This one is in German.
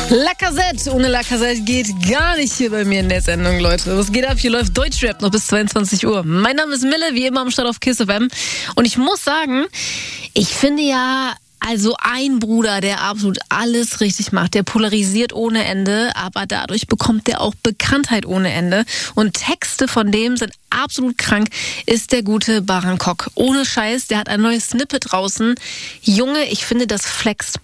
Lacazette. Ohne Lacazette geht gar nicht hier bei mir in der Sendung, Leute. Was geht ab? Hier läuft Deutschrap noch bis 22 Uhr. Mein Name ist Mille, wie immer am Start auf Kiss FM. Und ich muss sagen, ich finde ja, also ein Bruder, der absolut alles richtig macht, der polarisiert ohne Ende, aber dadurch bekommt der auch Bekanntheit ohne Ende. Und Texte von dem sind absolut krank, ist der gute Baran Kok. Ohne Scheiß, der hat ein neues Snippet draußen. Junge, ich finde, das flext